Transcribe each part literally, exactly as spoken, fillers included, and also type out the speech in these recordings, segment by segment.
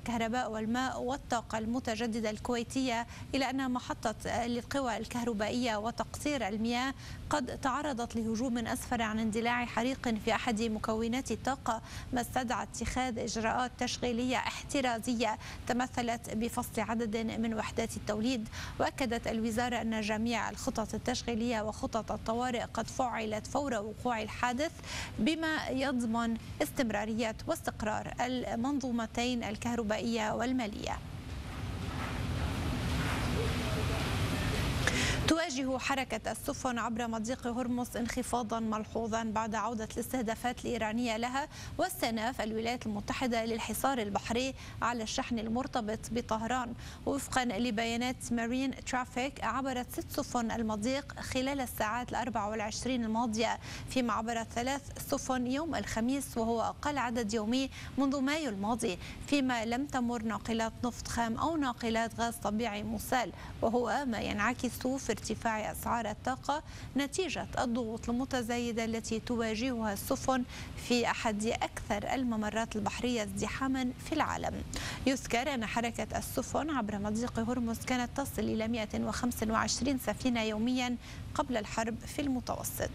الكهرباء والماء والطاقة المتجددة الكويتية إلى أن محطة للقوى الكهربائية وتقطير المياه قد تعرضت لهجوم أسفر عن اندلاع حريق في أحد مكونات الطاقة، ما استدعى اتخاذ إجراءات تشغيلية احترازية تمثلت بفصل عدد من وحدات التوليد. وأكدت الوزارة أن جميع الخطط التشغيلية وخطط الطوارئ قد فعلت فور وقوع الحادث، بما يضمن استمرارية واستقرار المنظومتين الكهربائية والمالية. تواجه حركة السفن عبر مضيق هرمز انخفاضا ملحوظا بعد عودة الاستهدافات الإيرانية لها واستئناف الولايات المتحدة للحصار البحري على الشحن المرتبط بطهران. وفقا لبيانات مارين ترافيك عبرت ست سفن المضيق خلال الساعات الأربع والعشرين الماضية، فيما عبرت ثلاث سفن يوم الخميس وهو أقل عدد يومي منذ مايو الماضي، فيما لم تمر ناقلات نفط خام أو ناقلات غاز طبيعي مسال، وهو ما ينعكس في ارتفاع أسعار الطاقة نتيجة الضغوط المتزايدة التي تواجهها السفن في أحد أكثر الممرات البحرية ازدحاما في العالم. يذكر أن حركة السفن عبر مضيق هرمز كانت تصل إلى مئة وخمسة وعشرين سفينة يوميا قبل الحرب في المتوسط.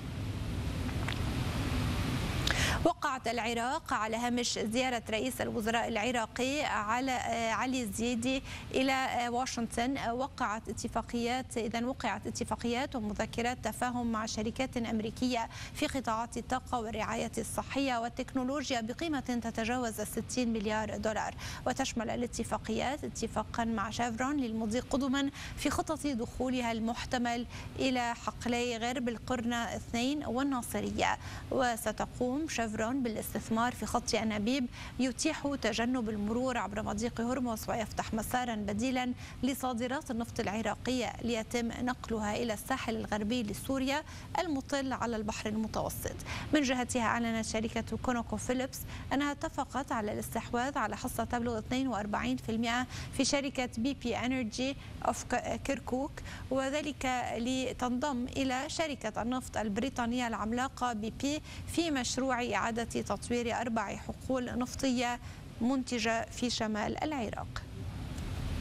وقعت العراق على هامش زيارة رئيس الوزراء العراقي على علي الزيدي إلى واشنطن وقعت اتفاقيات إذا وقعت اتفاقيات ومذكرات تفاهم مع شركات أمريكية في قطاعات الطاقة والرعاية الصحية والتكنولوجيا بقيمة تتجاوز ستين مليار دولار. وتشمل الاتفاقيات اتفاقا مع شيفرون للمضي قدما في خطط دخولها المحتمل إلى حقلي غرب القرنة اثنين والناصرية. وستقوم شيفرون بالاستثمار في خط أنابيب يتيح تجنب المرور عبر مضيق هرمز ويفتح مسارا بديلا لصادرات النفط العراقية ليتم نقلها إلى الساحل الغربي لسوريا المطل على البحر المتوسط. من جهتها أعلنت شركة كونوكو فيليبس أنها اتفقت على الاستحواذ على حصة تبلغ اثنين وأربعين بالمئة في شركة بي بي انرجي اوف كيركوك، وذلك لتنضم إلى شركة النفط البريطانية العملاقة بي بي في مشروع إعادة تطوير أربع حقول نفطية منتجة في شمال العراق.